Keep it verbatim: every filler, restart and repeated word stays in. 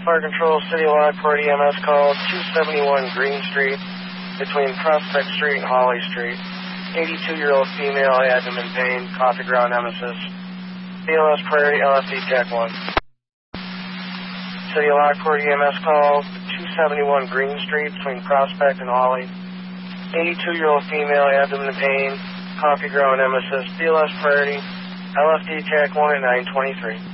Fire Control, City of Lockport, E M S call two seventy-one Green Street between Prospect Street and Holly Street. eighty-two-year-old female, abdomen pain, coffee ground emesis. B L S Prairie, L F D Tech one. City of Lockport, E M S call two seventy-one Green Street between Prospect and Holly. eighty-two-year-old female, abdomen pain, coffee ground emesis. B L S Prairie, L F D Tech one at nine twenty-three.